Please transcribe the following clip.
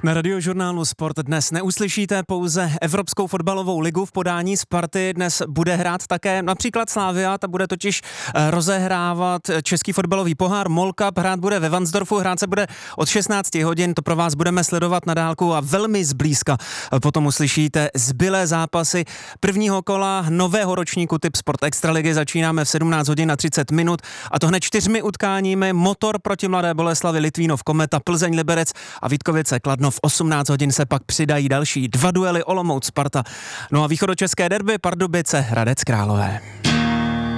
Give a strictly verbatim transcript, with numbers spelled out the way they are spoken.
Na Radiožurnálu Sport dnes neuslyšíte pouze Evropskou fotbalovou ligu v podání Sparty. Dnes bude hrát také například Slavia, ta bude totiž rozehrávat český fotbalový pohár MOL Cup. Hrát bude ve Varnsdorfu, hrát se bude od šestnáct hodin, to pro vás budeme sledovat na dálku a velmi zblízka. Potom uslyšíte zbylé zápasy prvního kola nového ročníku Tip Sport Extraligy. Začínáme v sedmnáct hodin na třicet minut a to hned čtyřmi utkáními. Motor proti Mladé Boleslavi, Litvínov Kometa, Plzeň Liberec a Vítkovice Kladno. V osmnáct hodin se pak přidají další dva duely Olomouc Sparta. No a východočeské derby Pardubice Hradec Králové.